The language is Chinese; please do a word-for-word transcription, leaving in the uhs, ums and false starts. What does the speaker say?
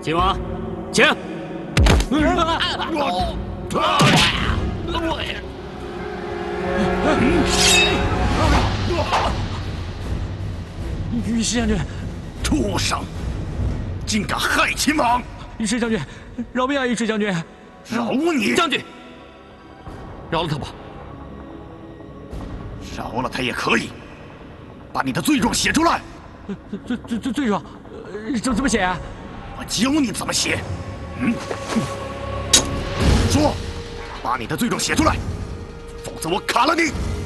秦王，请。 御史将军， 畜生，竟敢害秦王！ 御史将军，饶命啊！御史将军， 饶你！ 将军，饶了他吧。 饶了他也可以，把你的罪状写出来。 罪罪罪罪状，怎怎么写啊？ 我教你怎么写。嗯，说，把你的罪状写出来，否则我砍了你！